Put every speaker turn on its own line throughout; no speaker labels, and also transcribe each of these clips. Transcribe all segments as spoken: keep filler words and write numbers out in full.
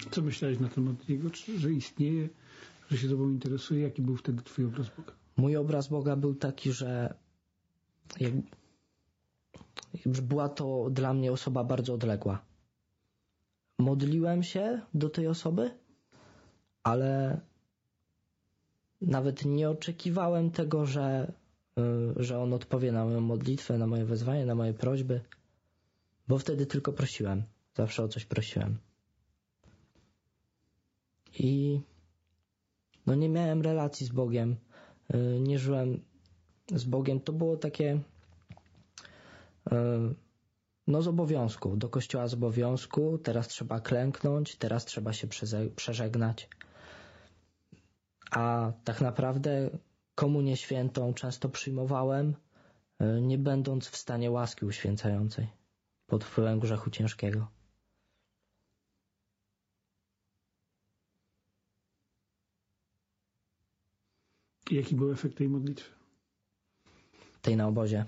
Co myślałeś na temat Niego? Czy, że istnieje, że się Tobą interesuje? Jaki był wtedy Twój obraz Boga?
Mój obraz Boga był taki, że jak, że była to dla mnie osoba bardzo odległa. Modliłem się do tej osoby, ale nawet nie oczekiwałem tego, że, że On odpowie na moją modlitwę, na moje wezwanie, na moje prośby, bo wtedy tylko prosiłem. Zawsze o coś prosiłem. I no nie miałem relacji z Bogiem, nie żyłem z Bogiem. To było takie no z obowiązku, do kościoła z obowiązku, teraz trzeba klęknąć, teraz trzeba się przeżegnać. A tak naprawdę komunię świętą często przyjmowałem, nie będąc w stanie łaski uświęcającej, pod wpływem grzechu ciężkiego.
I jaki był efekt tej modlitwy?
Tej na obozie.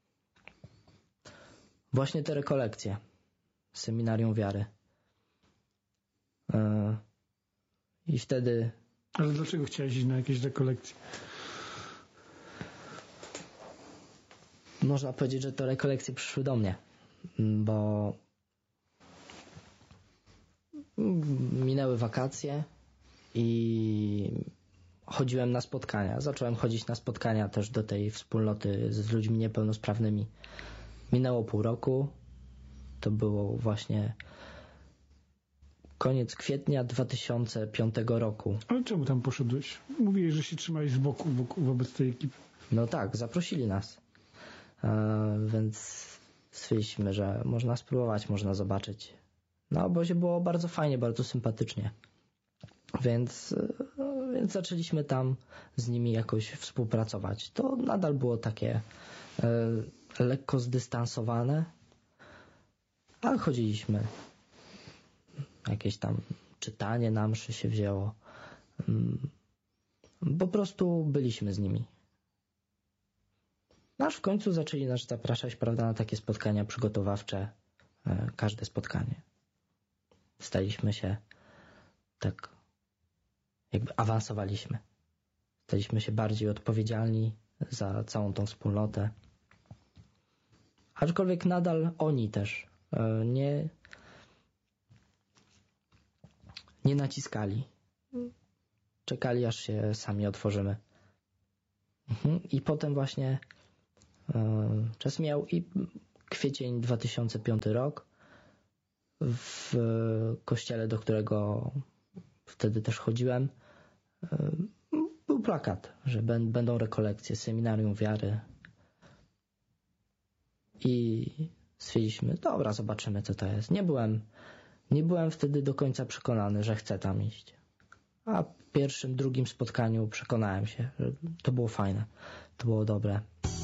Właśnie te rekolekcje z Seminarium Wiary. I wtedy...
Ale dlaczego chciałeś iść na jakieś rekolekcje?
Można powiedzieć, że te rekolekcje przyszły do mnie, bo minęły wakacje i chodziłem na spotkania. Zacząłem chodzić na spotkania też do tej wspólnoty z ludźmi niepełnosprawnymi. Minęło pół roku. To było właśnie koniec kwietnia dwa tysiące piątego roku.
Ale czemu tam poszedłeś? Mówiłeś, że się trzymałeś z boku, boku wobec tej ekipy.
No tak, zaprosili nas. E, więc stwierdziliśmy, że można spróbować, można zobaczyć. Na obozie było bardzo fajnie, bardzo sympatycznie. Więc, e, więc zaczęliśmy tam z nimi jakoś współpracować. To nadal było takie e, lekko zdystansowane, ale chodziliśmy. Jakieś tam czytanie na mszy się wzięło. Po prostu byliśmy z nimi. Aż w końcu zaczęli nas zapraszać, prawda, na takie spotkania przygotowawcze. Każde spotkanie. Staliśmy się tak, jakby awansowaliśmy. Staliśmy się bardziej odpowiedzialni za całą tą wspólnotę. Aczkolwiek nadal oni też nie nie naciskali. Czekali, aż się sami otworzymy. I potem właśnie e, czas miał i kwiecień dwa tysiące piąty rok. W kościele, do którego wtedy też chodziłem, e, był plakat, że b- będą rekolekcje, Seminarium Wiary. I stwierdziliśmy, dobra, zobaczymy, co to jest. Nie byłem Nie byłem wtedy do końca przekonany, że chcę tam iść. A w pierwszym, drugim spotkaniu przekonałem się, że to było fajne. To było dobre.